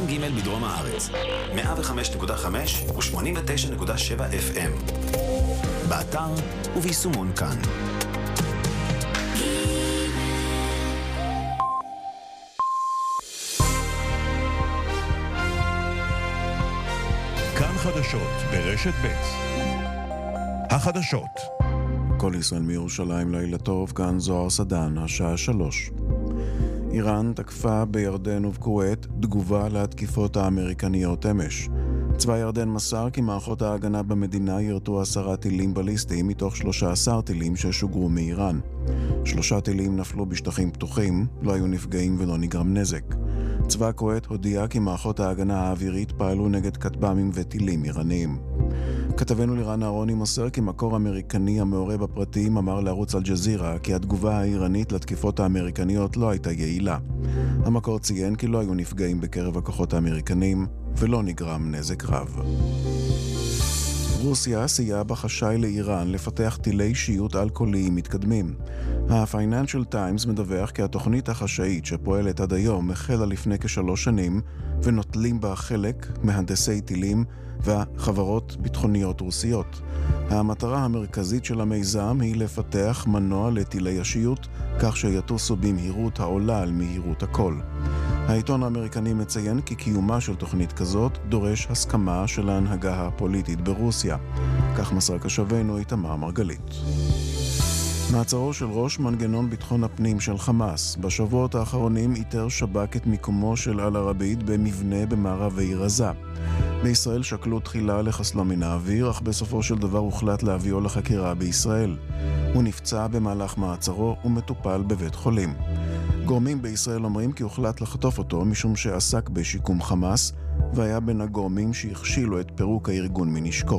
ג' בדרום הארץ, 105.5 ו-89.7 FM. באתר וביישומון כאן. כאן חדשות ברשת ב'. החדשות. כל ישראל מירושלים, לילה טוב, כאן זוהר סדן, השעה 3. איראן תקפה בירדן ובכווית תגובה להתקיפות האמריקניות אמש. צבא ירדן מסר כי מערכות ההגנה במדינה ירתו 10 טילים בליסטיים מתוך 13 טילים ששוגרו מאיראן. 3 טילים נפלו בשטחים פתוחים, לא היו נפגעים ולא נגרם נזק. צבא הכווית הודיע כי מערכות ההגנה האווירית פעלו נגד כטב"מים וטילים איראניים. כתבנו לירן אהרוני מוסר כי מקור אמריקני המעורה בפרטים אמר לערוץ אל-ג'זירה כי התגובה האיראנית לתקיפות האמריקניות לא הייתה יעילה. המקור ציין כי לא היו נפגעים בקרב הכוחות האמריקנים ולא נגרם נזק רב. רוסיה סייעה בחשאי לאיראן לפתח טילי שיוט אלכוהוליים מתקדמים. ה-Financial Times מדווח כי התוכנית החשאית שפועלת עד היום החלה לפני כ3 שנים ונוטלים בה חלק מהנדסי טילים וחברות ביטחוניות רוסיות. המטרה המרכזית של המיזם היא לפתח מנוע לטילי השיוט כך שיטוסו במהירות העולה על מהירות הקול. העיתון האמריקני מציין כי קיומה של תוכנית כזאת דורש הסכמה של ההנהגה הפוליטית ברוסיה. כך מסר כתבנו איתמר מרגלית. מעצרו של ראש מנגנון ביטחון הפנים של חמאס. בשבועות האחרונים איתר שב"כ את מיקומו של אל-ערביד במבנה במערב העיר עזה. בישראל שקלו תחילה לחסלו מן האוויר, אך בסופו של דבר הוחלט להביאו לחקירה בישראל. הוא נפצע במהלך מעצרו ומטופל בבית חולים. גורמים בישראל אומרים כי הוחלט לחטוף אותו משום שעסק בשיקום חמאס, והיה בין הגורמים שהכשילו את פירוק הארגון מנשקו.